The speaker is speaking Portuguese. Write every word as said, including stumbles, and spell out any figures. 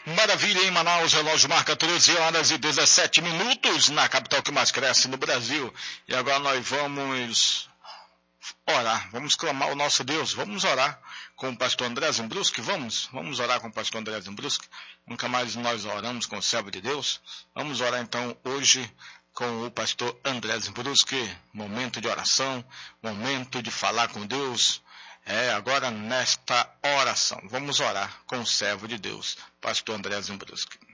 Maravilha, em Manaus, relógio marca treze horas e dezessete minutos, na capital que mais cresce no Brasil. E agora nós vamos orar, vamos clamar ao nosso Deus, vamos orar com o pastor André Zimbruski, vamos, vamos orar com o pastor André Zimbruski. Nunca mais nós oramos com o servo de Deus. Vamos orar então hoje com o pastor André Zimbruski, momento de oração, momento de falar com Deus. É, agora nesta oração, vamos orar com o servo de Deus, pastor André Zimbruski.